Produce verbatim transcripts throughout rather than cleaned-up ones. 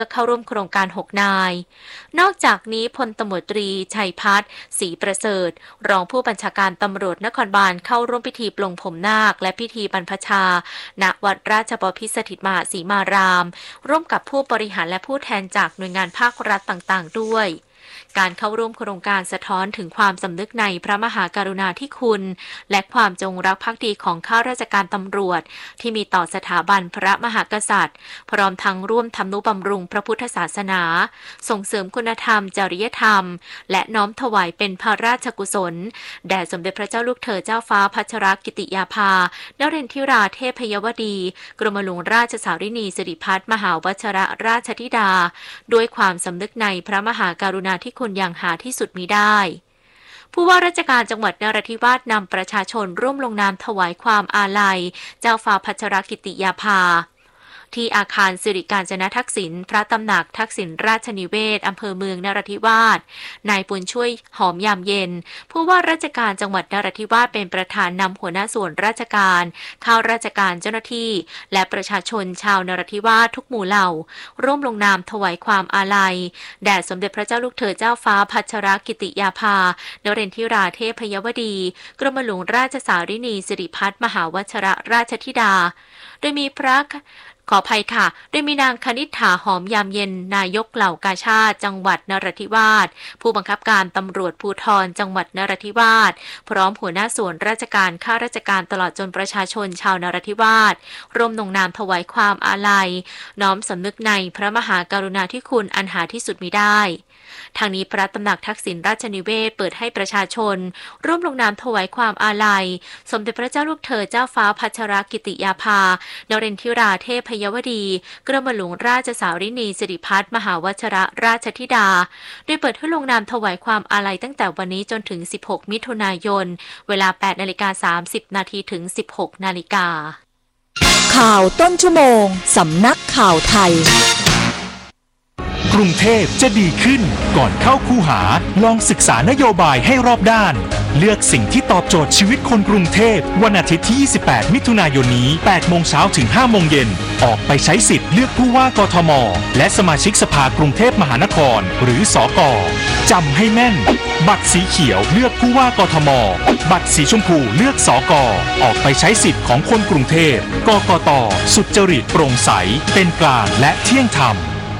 เข้าร่วมโครงการหกนายนอกจากนี้พลตำรวจตรีชัยพัฒน์ศรีประเสริฐรองผู้บัญชาการตำรวจนครบาลเข้าร่วมพิธีปลงผมนาคและพิธีบรรพชาณวัดราชบพิตรสถิตมหาสีมารามร่วมกับผู้บริหารและผู้แทนจากหน่วยงานภาครัฐต่างๆด้วยการเข้าร่วมโครงการสะท้อนถึงความสำนึกในพระมหากรุณาธิคุณและความจงรักภักดีของข้าราชการตำรวจที่มีต่อสถาบันพระมหากษัตริย์พร้อมทั้งร่วมทำนุบำรุงพระพุทธศาสนาส่งเสริมคุณธรรมจริยธรรมและน้อมถวายเป็นพระราชกุศลแด่สมเด็จพระเจ้าลูกเธอเจ้าฟ้าพัชรกิติยาภานเรนทิราเทพยวดีกรมหลวงราชสารินีสิริพัฒน์มหาวชิรราชธิดาด้วยความสำนึกในพระมหากรุณาธิคุณอย่างหาที่สุดมิได้ผู้ว่าราชการจังหวัดนราธิวาสนำประชาชนร่วมลงนามถวายความอาลัยเจ้าฟ้าพัชรกิติยาภาที่อาคารสิริการจนทักษิณพระตำหนักทักษิณราชนิเวศอำเภอเมืองนราธิวาสนายปุญช่วยหอมยามเย็นผู้ว่าราชการจังหวัดนราธิวาสเป็นประธานนำหัวหน้าส่วนราชการข้าราชการเจ้าหน้าที่และประชาชนชาวนราธิวาสทุกหมู่เหล่าร่วมลงนามถวายความอาลัยแด่สมเด็จพระเจ้าลูกเธอเจ้าฟ้าพัชรกิติยาภานเรนทิราเทพยวดีกรมหลวงราชสารินีสิริพัฒน์มหาวชิรราชธิดาโดยมีพระขออภัยค่ะโดยมีนางคณิษฐาหอมยามเย็นนายกเหล่ากาชาดจังหวัดนราธิวาสผู้บังคับการตำรวจภูธรจังหวัดนราธิวาสพร้อมหัวหน้าส่วนราชการข้าราชการตลอดจนประชาชนชาวนราธิวาสร่วมลงนามถวายความอาลัยน้อมสำนึกในพระมหากรุณาธิคุณอันหาที่สุดมิได้ทางนี้พระตำหนักทักษิณราชนิเวศเปิดให้ประชาชนร่วมลงนามถวายความอาลัยสมเด็จพระเจ้าลูกเธอเจ้าฟ้าพัชรกิติยาภานเรนทิราเทพยวดีกรมหลวงราชสารินีสิริพัฒน์มหาวชิรราชธิดาโดยเปิดให้ลงนามถวายความอาลัยตั้งแต่วันนี้จนถึงสิบหกมิถุนายนเวลา แปดนาฬิกาสามสิบนาทีถึง สิบหกนาฬิกาข่าวต้นชั่วโมงสำนักข่าวไทยกรุงเทพจะดีขึ้นก่อนเข้าคูหาลองศึกษานโยบายให้รอบด้านเลือกสิ่งที่ตอบโจทย์ชีวิตคนกรุงเทพวันอาทิตย์ที่ยี่สิบแปดมิถุนายนนี้แปดโมงเช้าถึงห้าโมงเย็นออกไปใช้สิทธิ์เลือกผู้ว่ากทมและสมาชิกสภากรุงเทพมหานครหรือสกจำให้แม่นบัตรสีเขียวเลือกผู้ว่ากทมบัตรสีชมพูเลือกสกออกไปใช้สิทธิ์ของคนกรุงเทพกกตสุจริตโปร่งใสเป็นกลางและเที่ยงธรรม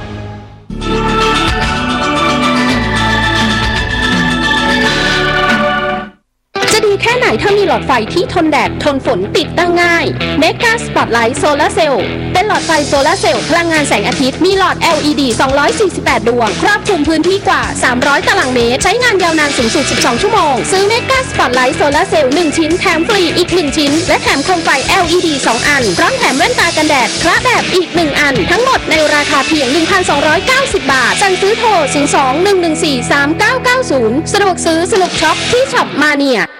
ดีแค่ไหนถ้ามีหลอดไฟที่ทนแดดทนฝนติดตั้งง่าย Mega Spotlight Solar Cell เป็นหลอดไฟโซลาร์เซลล์พลังงานแสงอาทิตย์มีหลอด แอล อี ดี สองร้อยสี่สิบแปด ดวงครอบคลุมพื้นที่กว่าสามร้อยตารางเมตรใช้งานยาวนานสูงสุดสิบสองชั่วโมงซื้อ Mega Spotlight Solar Cell หนึ่งชิ้นแถมฟรีอีกหนึ่งชิ้นและแถมโคมไฟ แอล อี ดี สองอันพร้อมแถมแว่นตากันแดดคละแบบอีกหนึ่งอันทั้งหมดในราคาเพียง หนึ่งพันสองร้อยเก้าสิบ บาทสั่งซื้อโทรศูนย์ สอง หนึ่ง หนึ่ง สี่ สาม เก้า เก้า ศูนย์สะดวกซื้อสนุกช็อปที่ช็อปมาเนีย